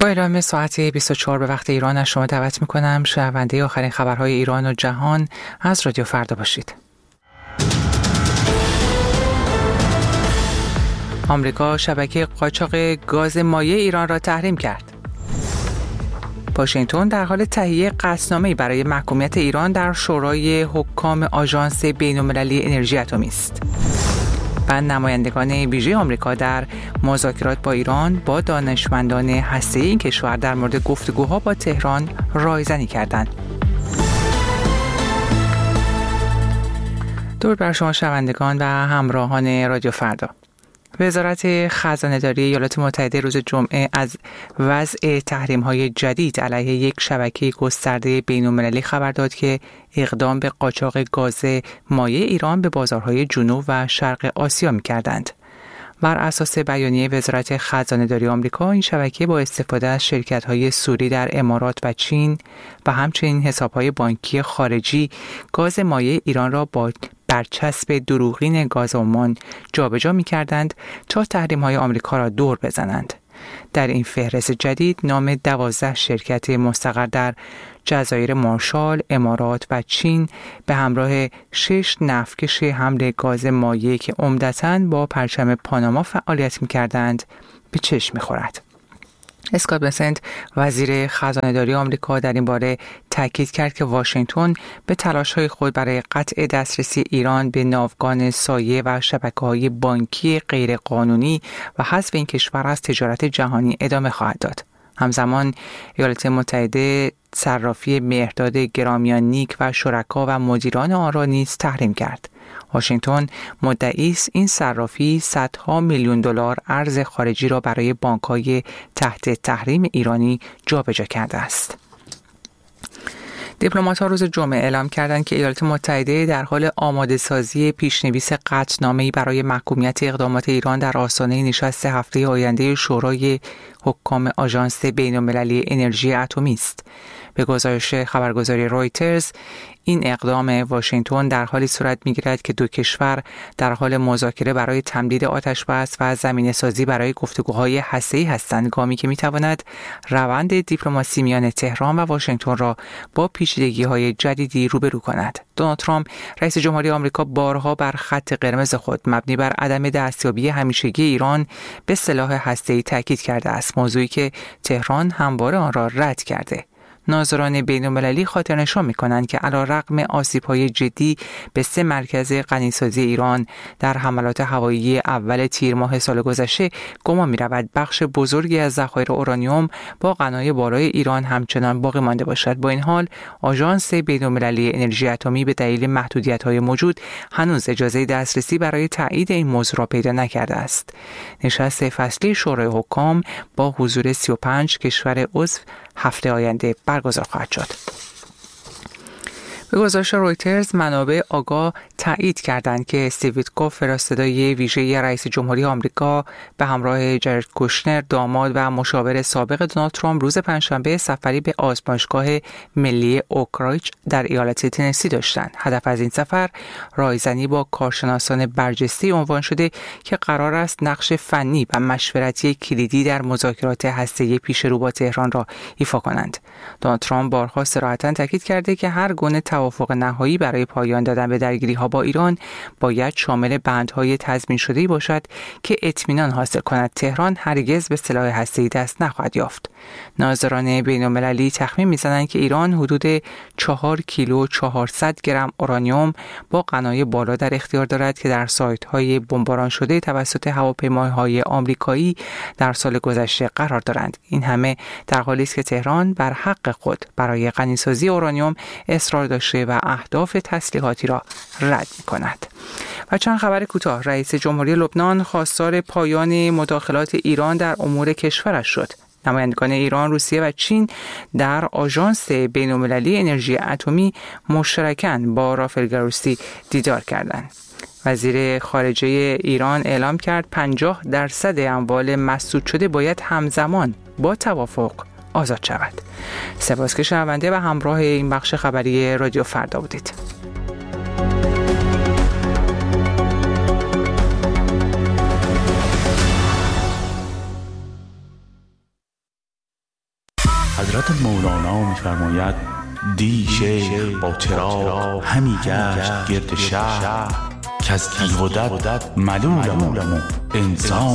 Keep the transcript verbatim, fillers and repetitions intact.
با اعلام ساعت بیست و چهار به وقت ایران از شما دعوت میکنم شنونده آخرین خبرهای ایران و جهان از رادیو فردا باشید. آمریکا شبکه قاچاق گاز مایع ایران را تحریم کرد. واشنگتن در حال تهیه قطعنامه‌ای برای محکومیت ایران در شورای حکام آژانس بین‌المللی انرژی اتمی است. و نمایندگان ویژه آمریکا در مذاکرات با ایران با دانشمندان هسته‌ای این کشور در مورد گفتگوها با تهران رایزنی کردند. درود بر شما شنوندگان و همراهان رادیو فردا. وزارت خزانه‌داری ایالات متحده روز جمعه از وضع تحریم‌های جدید علیه یک شبکه گسترده بین‌المللی خبر داد که اقدام به قاچاق گاز مایع ایران به بازارهای جنوب و شرق آسیا می‌کردند. بر اساس بیانیه وزارت خزانه‌داری آمریکا، این شبکه با استفاده از شرکت‌های سوری در امارات و چین و همچنین حساب‌های بانکی خارجی گاز مایع ایران را با برچسب دروغین گاز عمان جابجا می‌کردند تا تحریم‌های آمریکا را دور بزنند. در این فهرست جدید نام دوازده شرکت مستقر در جزایر مارشال، امارات و چین به همراه شش نفتکش حمل گاز مایع که عمدتاً با پرچم پاناما فعالیت می‌کردند به چشم می‌خورد. اسکات بسنت وزیر خزانه‌داری آمریکا در این باره تاکید کرد که واشنگتن به تلاش‌های خود برای قطع دسترسی ایران به ناوگان سایه و شبکه‌های بانکی غیرقانونی و حذف این کشور از تجارت جهانی ادامه خواهد داد. همزمان ایالات متحده صرافی مهرداد گرامیان نیک و شرکا و مدیران آن را نیز تحریم کرد. واشنگتن مدعی است این صرافی صدها میلیون دلار ارز خارجی را برای بانک‌های تحت تحریم ایرانی جابجا کرده است. دیپلمات‌ها روز جمعه اعلام کردند که ایالات متحده در حال آماده سازی پیشنویس قطعنامه‌ای برای محکومیت اقدامات ایران در آستانه نشست هفته آینده شورای حکام آژانس بین‌المللی انرژی اتمی است. به گزارش خبرگزاری رویترز، این اقدام واشنگتن در حالی صورت می‌گیرد که دو کشور در حال مذاکره برای تمدید آتش‌بس و زمینه‌سازی برای گفتگوهای هسته‌ای هستند، گامی که می‌تواند روند دیپلماسی میان تهران و واشنگتن را با پیچیدگی‌های جدیدی روبرو کند. دونالد ترامپ رئیس جمهوری آمریکا بارها بر خط قرمز خود مبنی بر عدم دستیابی همیشگی ایران به سلاح هسته‌ای تاکید کرده است، موضوعی که تهران همواره آن را رد کرده. ناظران بین‌المللی خاطرنشان می‌کنند که علی‌رغم آسیب‌های جدی به سه مرکز غنیسازی ایران در حملات هوایی اول تیر ماه سال گذشته، گمان می‌رود بخش بزرگی از ذخایر اورانیوم با غنای بالای ایران همچنان باقی مانده باشد. با این حال، آژانس بین‌المللی انرژی اتمی به دلیل محدودیت‌های موجود هنوز اجازه دسترسی برای تایید این موضوع را پیدا نکرده است. نشست فصلی شورای حکام با حضور سی و پنج کشور عضو هفته آینده برگزار خواهد شد. به گزارش رویترز، منابع آگاه تایید کردند که استیو ویتکوف، فرستادای ویژه رئیس جمهوری آمریکا به همراه جارد کوشنر، داماد و مشاور سابق دونالد ترامپ، روز پنجشنبه سفری به آزمایشگاه ملی اوکریج در ایالت تنسی داشتند. هدف از این سفر رایزنی با کارشناسان برجسته عنوان شده که قرار است نقش فنی و مشورتی کلیدی در مذاکرات هسته‌ای پیش رو با تهران را ایفا کنند. دونالد ترامپ بارها صراحتاً تاکید کرده که هر گونه توافق نهایی برای پایان دادن به درگیری‌ها با ایران باید شامل بندهای تضمین شده‌ای باشد که اطمینان حاصل کند تهران هرگز به سلاح هسته‌ای دست نخواهد یافت. ناظران بین‌المللی تخمین می‌زنند که ایران حدود چهار کیلو چهارصد گرم اورانیوم با غنای بالا در اختیار دارد که در سایت‌های بمباران شده توسط هواپیماهای آمریکایی در سال گذشته قرار دارند. این همه در حالی است که تهران بر حق خود برای غنیسازی اورانیوم اصرار داشته و اهداف تسلیحاتی را رد می‌کند. و چند خبر کوتاه. رئیس جمهوری لبنان خواستار پایان مداخلات ایران در امور کشورش شد. نمایندگان ایران، روسیه و چین در آژانس بین‌المللی انرژی اتمی مشترکاً با رافائل گروسی دیدار کردند. وزیر خارجه ایران اعلام کرد پنجاه درصد اموال مسدود شده باید همزمان با توافق آزاد شود. سپاس که شنونده و همراه این بخش خبری رادیو فردا بودید. حضرت مولانا می‌فرماید دی شیخ با چراغ همی گشت گرد شهر که از دیو و دد ملولم و انسان